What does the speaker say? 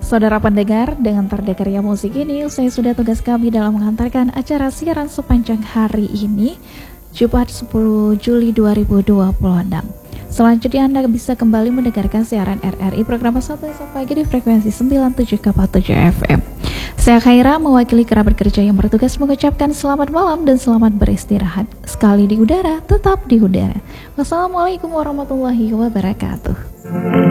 Saudara pendengar, dengan terdengarnya musik ini, usai sudah tugas kami dalam mengantarkan acara siaran sepanjang hari ini, Jumat 10 Juli 2026. Selanjutnya Anda bisa kembali mendengarkan siaran RRI program 1 esok pagi di frekuensi 97,7 FM. Saya Khaira, mewakili kerabat kerja yang bertugas mengucapkan selamat malam dan selamat beristirahat. Sekali di udara, tetap di udara. Wassalamualaikum warahmatullahi wabarakatuh.